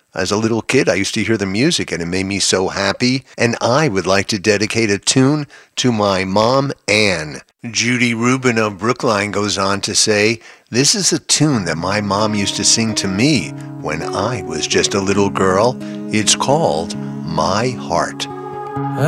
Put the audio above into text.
As a little kid, I used to hear the music and it made me so happy. And I would like to dedicate a tune to my mom, Ann. Judy Rubin of Brookline goes on to say, "This is a tune that my mom used to sing to me when I was just a little girl. It's called My Heart."